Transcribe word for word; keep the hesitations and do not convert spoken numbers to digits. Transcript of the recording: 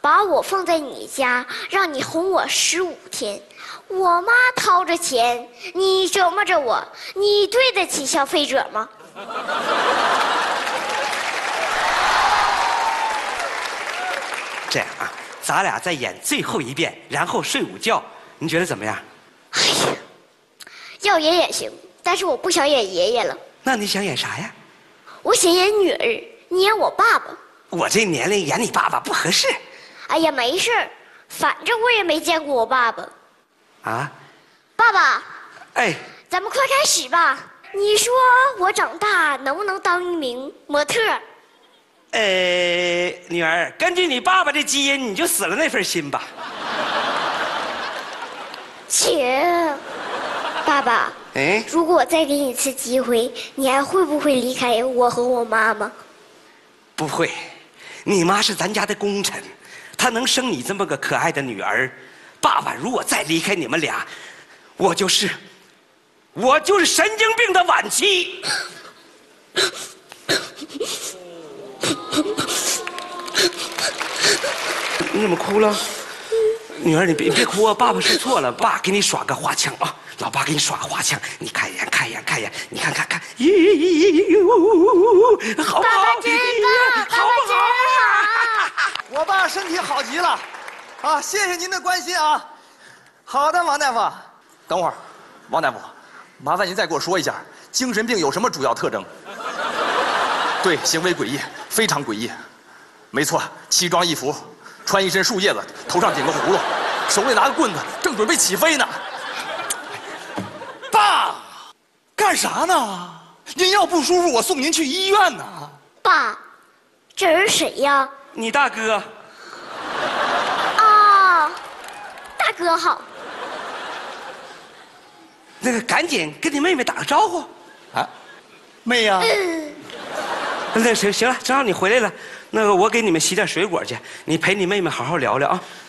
把我放在你家，让你哄我十五天。我妈掏着钱，你折磨着我，你对得起消费者吗？ 这样啊，咱俩再演最后一遍，然后睡午觉，你觉得怎么样？ 哎呀，要演也行，但是我不想演爷爷了。 那你想演啥呀？ 我想演女儿，你演我爸爸。 我这年龄演你爸爸不合适。 哎呀，没事儿，反正我也没见过我爸爸。 啊？ 爸爸。 哎。 咱们快开始吧。你说我长大能不能当一名模特？ 呃，女儿，根据你爸爸的基因，你就死了那份心吧。 切，爸爸。 哎， 如果我再给你一次机会，你还会不会离开我和我妈妈？ 不会，你妈是咱家的功臣，她能生你这么个可爱的女儿。爸爸如果再离开你们俩，我就是，我就是神经病的晚期。你怎么哭了？女儿，你别别哭啊！爸爸说错了，爸给你耍个花枪啊！老爸给你耍个花枪，你看一眼，看一眼，看一眼，你看看看，咦，好不好？ 爸爸真棒，爸爸真好。 我爸身体好极了，啊，谢谢您的关心啊。好的，王大夫。等会儿，王大夫，麻烦您再给我说一下，精神病有什么主要特征？对，行为诡异，非常诡异。没错，奇装异服，穿一身树叶子，头上顶个葫芦，手里拿个棍子，正准备起飞呢。爸，干啥呢？您要不舒服，我送您去医院呢。 爸，这是谁呀？ 你大哥。 啊，大哥好。 那个，赶紧跟你妹妹打个招呼。 啊，妹呀。 嗯。 那行行了，正好你回来了，那个我给你们洗点水果去，你陪你妹妹好好聊聊啊。